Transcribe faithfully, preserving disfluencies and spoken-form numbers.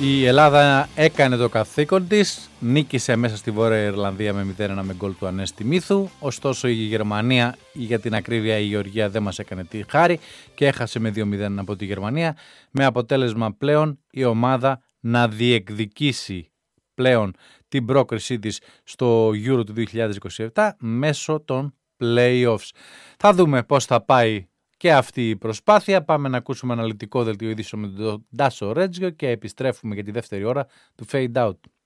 Η Ελλάδα έκανε το καθήκον της, νίκησε μέσα στη Βόρεια Ιρλανδία με μηδέν ένα με γκολ του Ανέστη Μίθου. Ωστόσο η Γερμανία, για την ακρίβεια η Γεωργία, δεν μας έκανε τη χάρη και έχασε με δύο μηδέν από τη Γερμανία, με αποτέλεσμα πλέον η ομάδα να διεκδικήσει πλέον την πρόκρισή της στο Euro του δύο χιλιάδες είκοσι επτά μέσω των play-offs. Θα δούμε πώς θα πάει και αυτή η προσπάθεια. Πάμε να ακούσουμε αναλυτικό δελτίο ειδήσεων με τον Τάσο Ρέτζιο και επιστρέφουμε για τη δεύτερη ώρα του Fade Out.